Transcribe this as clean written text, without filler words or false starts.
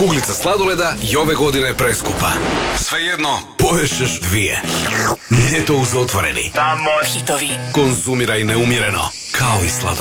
Kuglica sladoleda i ove godine je preskupa. Svejedno, poješćeš 2. Ljeto uz otvoreni. Tamo hitovi. Konzumiraj neumjereno, kao i sladoled.